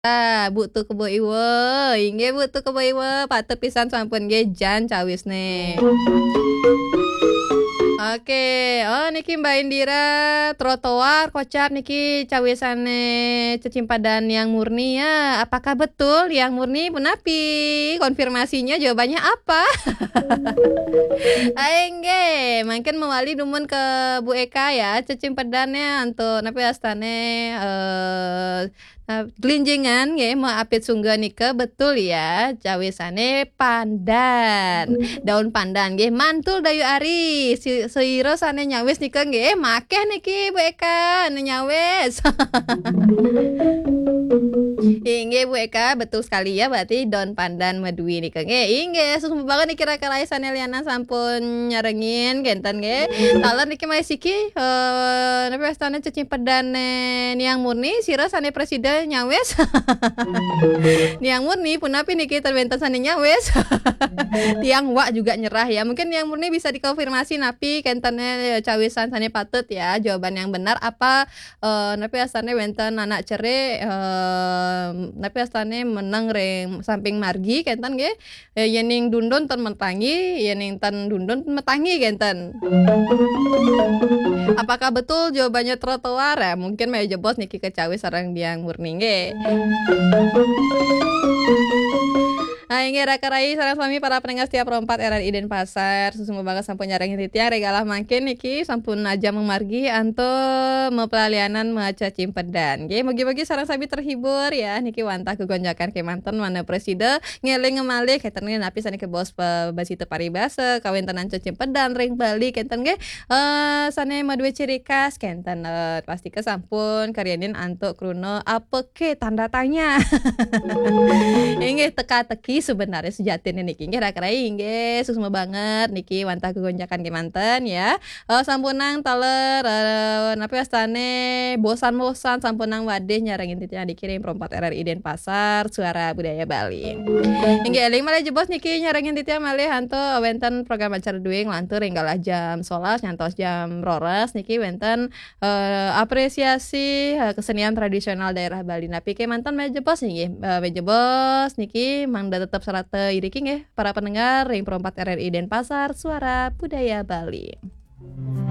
butuh kebo iwe, inggih butuh kebo iwe, patut pisan sampun nggih jan cawisne. Oke, oh niki Mbak Indira trotoar kocap niki cawisane Cecimpadan yang murni ya. Apakah betul yang murni punapi? Konfirmasinya jawabannya apa? Enggak, mungkin mewali dumun ke Bu Eka ya, Cecimpadannya untuk napi astane gelinjingan nggih mau apit sungguh nike betul ya cawisane pandan. Daun pandan nggih mantul dayu ari seiro sane nyawis nike nggih makeh niki Bu Eka anu nyawis. Inggih Bu Eka betul sekali ya berarti daun pandan medui nike nggih. Inggih susum banget niki kira-kira sane liana sampun nyarengin genten nggih. Taler niki mah siki napi astane Cecimpedane Niang Murni sira sane presiden nyawes. Niang Murni punapi niki terbentas sane nyawes. Tiang Wak juga nyerah ya. Mungkin Niang Murni bisa dikonfirmasi napi kentane cawisan sane patut ya. Jawaban yang benar apa napi astane wenten anak cere napi astane menang reng samping margi kenten nggih. Yening dundun ten metangi, yening ten dundun metangi kenten. Apakah betul jawabannya trotoar ya? Mungkin meja bos niki kecawi sarang Niang Murni nggih. Inggih rakarai sareng sami para pendengar setiap rompat RRI Denpasar susung banget sampun nyarengin titiang regalah mangkin niki sampun aja memargi anto mepelalianan maca Cimpedan. Nggih mugi-mugi sareng sami terhibur ya niki wantah kegonjakan kemanten mana presiden ngeling ngemalih keten napi saniki bos basi teu paribasa kawintenan Cimpedan ring Bali kenten nggih sane madue ciri khas kenten pasti kesampun karyanin antuk kruna apeke tanda tanya. Inggih teka-teki sebenarnya sejatinya niki nggih rakarai nggih susma banget niki wantah kegonjakan kemanten ya. Sampunang taler napi astane bosan-bosan sampunang wadih nyarengin titiang dikirim perompat RRI Denpasar Suara Budaya Bali. Inggih eling malih jebos niki nyarengin titiang malih hantu wenten program acara duing lantur enggalah jam 11 nyantos jam roras niki wenten apresiasi kesenian tradisional daerah Bali napi kemanten meja bos nggih meja bos niki mangda tetap sarata iriki nggih para pendengar ring perompat RRI Denpasar Suara Budaya Bali.